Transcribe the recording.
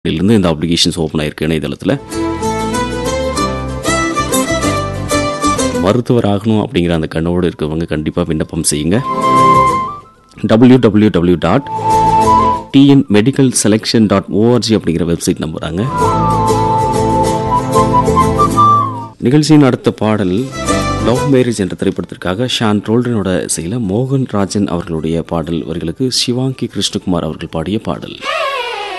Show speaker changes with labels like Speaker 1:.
Speaker 1: இருந்து இந்த applications open ஆயிருக்கு இணையதளத்தில். மருத்துவர் ஆகணும் அப்படிங்கிற அந்த கனவோடு இருக்கிறவங்க கண்டிப்பாக விண்ணப்பம் செய்யுங்க. www.tnmedicalselection.org அப்படிங்கிற வெப்சைட் நம்புறாங்க. நிகழ்ச்சியின் அடுத்த பாடல் லவ் மேரேஜ் என்ற திரைப்படத்திற்காக ஷான் ரோல்டனோட இசையில் மோகன் ராஜன் அவர்களுடைய பாடல் வரிகளுக்கு சிவாங்கி கிருஷ்ணகுமார் அவர்கள் பாடிய பாடல்.